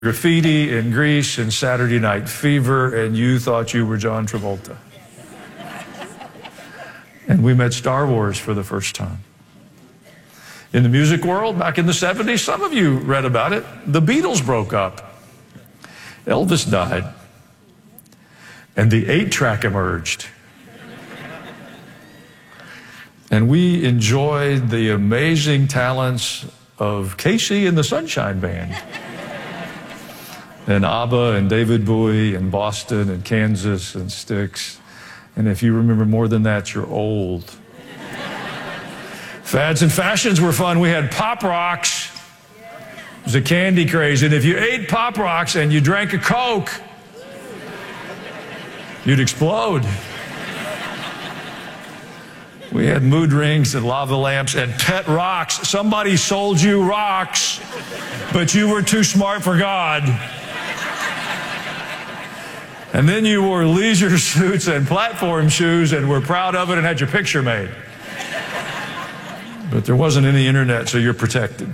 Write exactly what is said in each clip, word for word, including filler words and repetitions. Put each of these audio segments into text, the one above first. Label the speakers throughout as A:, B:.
A: graffiti in Greece and Saturday Night Fever, and you thought you were John Travolta. And we met Star Wars for the first time. In the music world, back in the seventies, some of you read about it. The Beatles broke up. Elvis died. And the eight-track emerged. And we enjoyed the amazing talents of Casey and the Sunshine Band. And ABBA and David Bowie and Boston and Kansas and Styx. And if you remember more than that, you're old. Fads and fashions were fun. We had Pop Rocks. It was a candy craze. And if you ate Pop Rocks and you drank a Coke, you'd explode. We had mood rings and lava lamps and pet rocks. Somebody sold you rocks, but you were too smart for God. And then you wore leisure suits and platform shoes and were proud of it and had your picture made. But there wasn't any internet, so you're protected.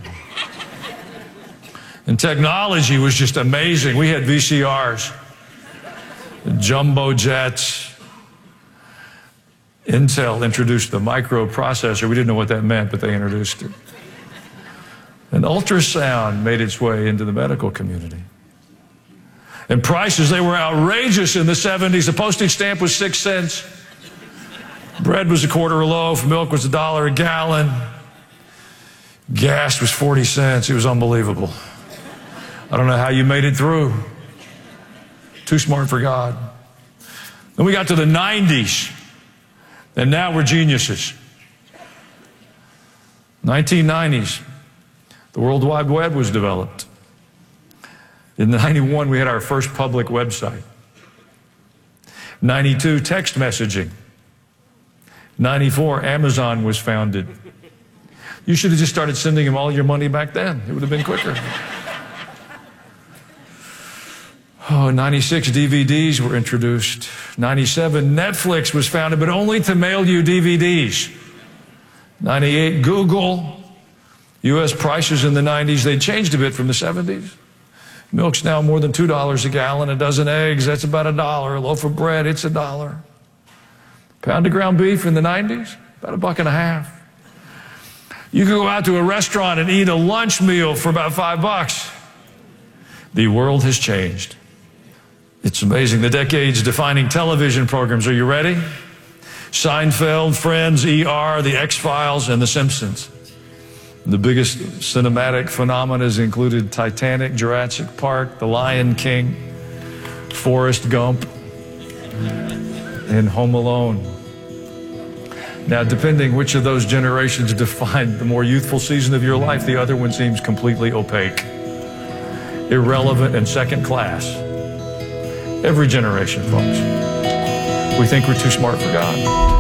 A: And technology was just amazing. We had V C Rs, jumbo jets. Intel introduced the microprocessor. We didn't know what that meant, but they introduced it. And ultrasound made its way into the medical community. And prices, they were outrageous in the seventies. The postage stamp was six cents. Bread was a quarter a loaf. Milk was a dollar a gallon. Gas was forty cents. It was unbelievable. I don't know how you made it through. Too smart for God. Then we got to the nineties. And now we're geniuses. nineteen nineties. The World Wide Web was developed. In ninety-one, we had our first public website. ninety-two, text messaging. ninety-four, Amazon was founded. You should have just started sending them all your money back then. It would have been quicker. Oh, ninety-six, D V Ds were introduced. ninety-seven, Netflix was founded, but only to mail you D V Ds. ninety-eight, Google. U S prices in the nineties, they changed a bit from the seventies. Milk's now more than two dollars a gallon. A dozen eggs, that's about a dollar. A loaf of bread, it's a dollar. Pound of ground beef in the nineties, about a buck and a half. You could go out to a restaurant and eat a lunch meal for about five bucks. The world has changed. It's amazing. The decades-defining television programs. Are you ready? Seinfeld, Friends, E R, The X-Files, and The Simpsons. The biggest cinematic phenomena has included Titanic, Jurassic Park, The Lion King, Forrest Gump, and Home Alone. Now, depending which of those generations defined the more youthful season of your life, the other one seems completely opaque, irrelevant, and second class. Every generation, folks. We think we're too smart for God.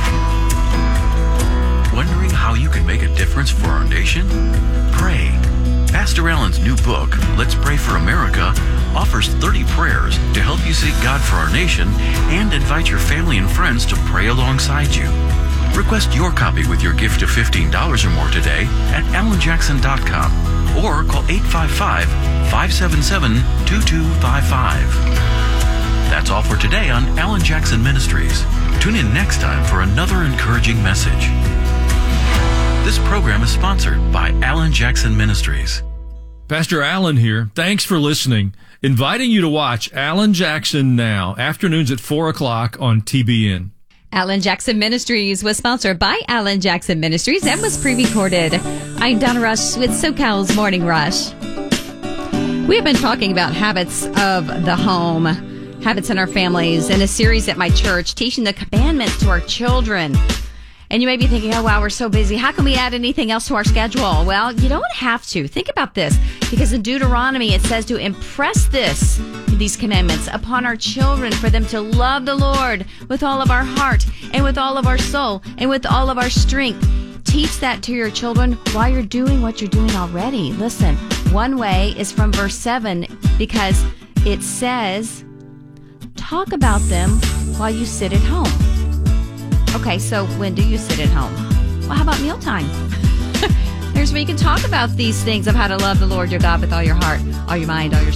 B: Wondering how you can make a difference for our nation? Pray. Pastor Allen's new book, Let's Pray for America, offers thirty prayers to help you seek God for our nation and invite your family and friends to pray alongside you. Request your copy with your gift of fifteen dollars or more today at alan jackson dot com or call eight five five, five seven seven, two two five five. That's all for today on Alan Jackson Ministries. Tune in next time for another encouraging message. This program is sponsored by Alan Jackson Ministries.
C: Pastor Allen here. Thanks for listening. Inviting you to watch Alan Jackson Now, afternoons at four o'clock on T B N.
D: Alan Jackson Ministries was sponsored by Alan Jackson Ministries and was pre-recorded. I'm Donna Rush with SoCal's Morning Rush. We have been talking about habits of the home, habits in our families, in a series at my church, teaching the commandments to our children. And you may be thinking, oh, wow, we're so busy. How can we add anything else to our schedule? Well, you don't have to. Think about this. Because in Deuteronomy, it says to impress this, these commandments upon our children for them to love the Lord with all of our heart and with all of our soul and with all of our strength. Teach that to your children while you're doing what you're doing already. Listen, one way is from verse seven because it says, talk about them while you sit at home. Okay, so when do you sit at home? Well, how about mealtime? Here's where you can talk about these things of how to love the Lord your God with all your heart, all your mind, all your